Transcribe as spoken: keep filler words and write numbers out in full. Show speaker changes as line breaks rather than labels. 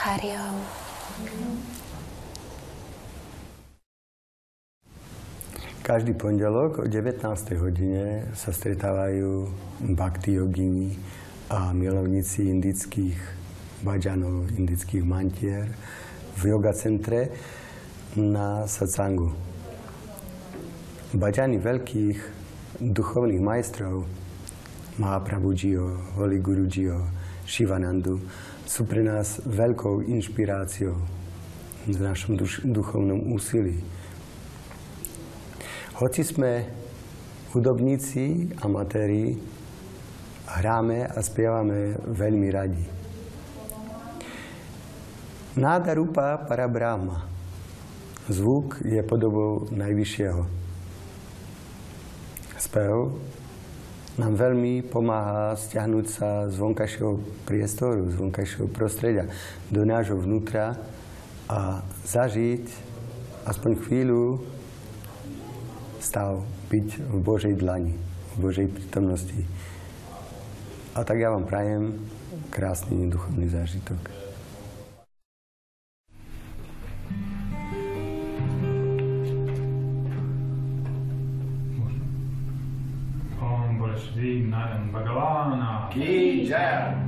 Hari Om.
Každý pondelok o devätnástej hodine sa stretávajú bhakti jogini a milovníci indických bhajanov, indických mantier v yoga centre na satsangu. Bhajany veľkých duchovných majstrov Mahaprabhujiho, Holy Gurujiho, Shivanandu sú pre nás veľkou inšpiráciou v našom duš- duchovnom úsilí. Hoci sme hudobníci, amatéri, hráme a spievame veľmi radi. Náda Rupa Parabrahma. Zvuk je podobou najvyššieho. Spev nám veľmi pomáha stiahnuť sa z vonkajšieho priestoru, z vonkajšieho prostredia do nášho vnútra a zažiť aspoň chvíľu stav byť v Božej dlani, v Božej prítomnosti. A tak ja vám prajem krásny duchovný zážitok.
Om Bole Shri Narayana Bhagavana
Ki Jai.